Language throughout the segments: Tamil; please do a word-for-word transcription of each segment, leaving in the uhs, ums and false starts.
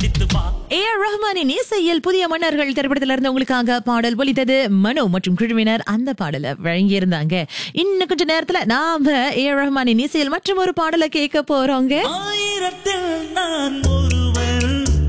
எடுத்து வா. ஏ ஆர் ரஹ்மானின் இசையில் புதிய மன்னர்கள் திரைப்படத்திலிருந்து உங்களுக்காக பாடல் ஒலித்தது. மனோ மற்றும் குழுவினர் அந்த பாடலை வழங்கியிருந்தாங்க. இன்னும் கொஞ்ச நேரத்துல நாம ஏ ஆர் ரஹ்மானின் இசையில் மற்றும் ஒரு பாடலை கேட்க போறோங்க. ஆயிரத்தில் நான் ஒருவர்,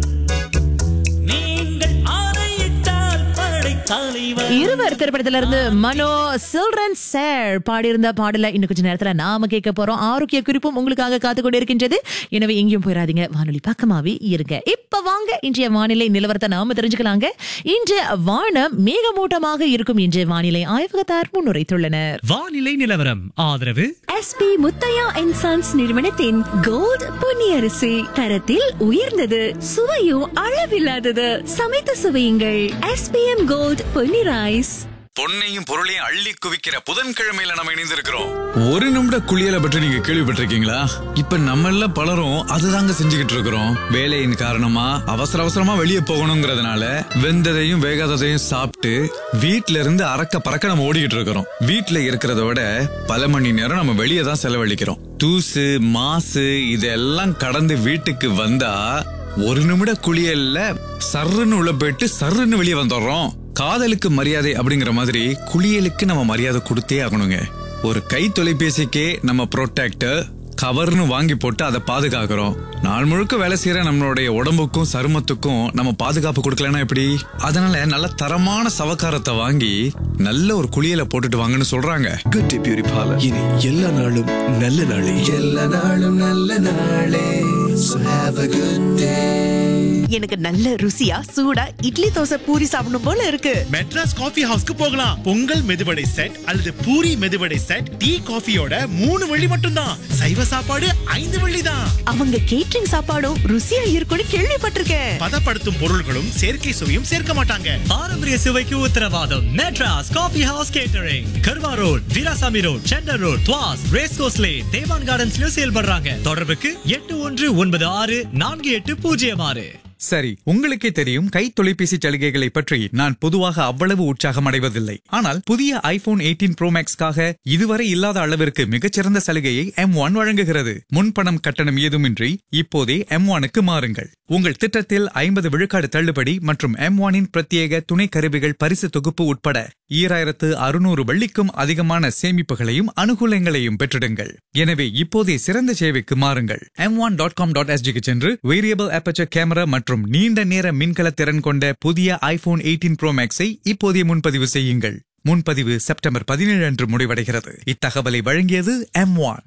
நீங்கள் ஆணையிட்டால் படை தலைவர். இருவர் திரைப்படத்திலிருந்து மனோ சில்ட்ரன் சார் பாடியிருந்த பாடல இன்னும் கொஞ்ச நேரத்துல நாம கேட்க போறோம். ஆரோக்கிய குறிப்பும் உங்களுக்காக காத்து கொண்டு இருக்கின்றது. எனவே எங்கேயும் போயிடாதீங்க, வானொலி பக்கமாவே இருங்க. இப்ப வாங்க இன்றைய வானிலை நிலவரத்தை நாம தெரிஞ்சுக்கலாங்க. இன்று வானம் மேகமூட்டமாக இருக்கும் என்று வானிலை ஆய்வகத்தார் முன்னுரைத்துள்ளனர். வானிலை நிலவரம் ஆதரவு எஸ்பி முத்தையா அண்ட் சன்ஸ் நிறுவனத்தின் கோல்ட் பொன்னியரிசி. தரத்தில் உயர்ந்தது, சுவையும் அளவில்லாதது. சமைத்து சுவையுங்கள். SPM gold Ponni rice. பொன்னையும் பொருளையும் அள்ளி குவிக்கிற புதன்கிழமையில நம்ம இணைந்திருக்கிறோம். ஒரு நிமிட குளியலை பற்றி நீங்க கேள்விப்பட்டிருக்கீங்களா? இப்ப நம்ம எல்லாம் பலரும் அதுதாங்க செஞ்சுக்கிட்டு இருக்கிறோம். வேலையின் காரணமா அவசர அவசரமா வெளியே போகணுங்கிறதுனால வெந்ததையும் வேகாததையும் சாப்பிட்டு வீட்டுல இருந்து அறக்க பறக்க நம்ம ஓடிக்கிட்டு இருக்கிறோம். வீட்டுல இருக்கிறத விட பல மணி நேரம் நம்ம வெளியே தான் செலவழிக்கிறோம். தூசு மாசு இதெல்லாம் கடந்து வீட்டுக்கு வந்தா ஒரு நிமிட குளியல்ல சர்ருன்னு உள்ள போயிட்டு சர்ருன்னு வெளியே வந்துடுறோம். காதலுக்கு மரியாதை அப்படிங்கிற மாதிரி குளியலுக்கு நம்ம மரியாதை கொடுத்தே ஆகணுங்க. ஒரு கை தொலைபேசிக்கே நம்ம ப்ரொடெக்டர் கவர்னு வாங்கி போட்டு அதை பாதுகாக்கிறோம். நாள் முழுக்க வேலை செய்யற நம்மளுடைய உடம்புக்கும் சருமத்துக்கும் நம்ம பாதுகாப்பு கொடுக்கலன்னா எப்படி? அதனால நல்ல தரமான சவக்காரத்தை வாங்கி நல்ல ஒரு குளியலை போட்டுட்டு வாங்கன்னு சொல்றாங்க. Good day purifier. இனி எல்லா நாளும் நல்ல நாளே. எல்லா நாளும் நல்ல நாளே. So have a good day. எனக்கு நல்ல ருசியா சூடா இட்லி தோசை பூரி சாப்பிடணும் போல இருக்கு. மெட்ராஸ் காஃபி ஹவுஸ்க்கு போகலாம். பொங்கல் மெதுவடை செட் அல்லது பூரி மெதுவடை செட் டீ காஃபியோட மூணு வெள்ளி மட்டும்தான். சைவ சாப்பாடு ஐந்து வெள்ளி தான். அவங்க கேட்டரிங் சாப்பாடும் ருசியா இருக்கும்னு கேள்விப்பட்டிருக்கேன். பதப்படுத்தும் பொருள்களும் செயற்கை சுவையும் சேர்க்க மாட்டாங்க. பாரம்பரிய சுவைக்கு உத்தரவாதம். Madras coffee house catering. கர்வா road, Veerasamy road, centre road, துவாஸ், race course lane, தேவான் கார்டன்ஸ்ல செயல்படுறாங்க. தொடர்புக்கு எட்டு ஒன்று ஒன்பது ஆறு நான்கு எட்டு பூஜ்ஜியம் ஆறு. சரி, உங்களுக்கே தெரியும் கை தொலைபேசி சலுகைகளை பற்றி நான் பொதுவாக அவ்வளவு உற்சாகம் அடைவதில்லை. ஆனால் புதிய ஐபோன் எயிட்டீன் ப்ரோ மேக்ஸ்க்காக இதுவரை இல்லாத அளவிற்கு மிகச்சிறந்த சலுகையை எம் ஒன் வழங்குகிறது. முன்பணம் கட்டணம் ஏதுமின்றி இப்போதே எம் ஒனுக்கு மாறுங்கள். உங்கள் திட்டத்தில் ஐம்பது விழுக்காடு தள்ளுபடி மற்றும் எம் ஒனின் பிரத்யேக துணை கருவிகள் பரிசு தொகுப்பு உட்பட ஈராயிரத்து அறுநூறு வெள்ளிக்கும் அதிகமான சேமிப்புகளையும் அனுகூலங்களையும் பெற்றிடுங்கள். எனவே இப்போதே சிறந்த சேவைக்கு மாறுங்கள். M one dot com dot எஸ்ஜிக்கு சென்று வேரியபிள் அப்பேச்சர் கேமரா மற்றும் நீண்ட நேர மின்கல திறன் கொண்ட புதிய ஐபோன் எயிட்டீன் ப்ரோ மேக்ஸை இப்போதே முன்பதிவு செய்யுங்கள். முன்பதிவு செப்டம்பர் பதினேழு அன்று முடிவடைகிறது. இத்தகவலை வழங்கியது எம் ஒன்.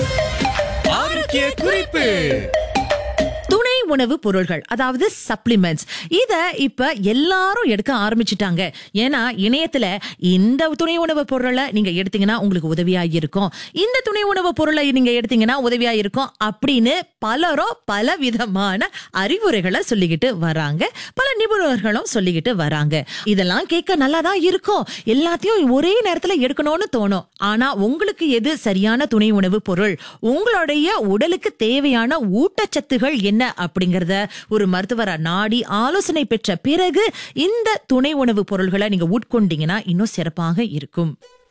ஆரோக்கிய குறிப்பு. துணை உணவு பொருள்கள், அதாவது சப்ளிமெண்ட்ஸ், இத இப்ப எல்லாரும் எடுக்க ஆரம்பிச்சுட்டாங்க. ஏன்னா இணையத்துல இந்த துணை உணவு பொருளை நீங்க எடுத்தீங்கன்னா உங்களுக்கு உதவியா இருக்கும், இந்த துணை உணவு பொருளை நீங்க எடுத்தீங்கன்னா உதவியா இருக்கும் அப்படின்னு பலரும் பல விதமான அறிவுரைகளை சொல்லிக்கிட்டு வராங்க. பல நிபுணர்களும் சொல்லிக்கிட்டு வராங்க. இதெல்லாம் கேட்க நல்லாதான் இருக்கும், எல்லாத்தையும் ஒரே நேரத்துல எடுக்கணும்னு தோணும். ஆனா உங்களுக்கு எது சரியான துணை உணவு பொருள், உங்களுடைய உடலுக்கு தேவையான ஊட்டச்சத்துகள் என்ன அப்படிங்கறத ஒரு மருத்துவரை நாடி ஆலோசனை பெற்ற பிறகு இந்த துணை உணவு பொருள்களை நீங்க உட்கொண்டீங்கன்னா இன்னும் சிறப்பாக இருக்கும்.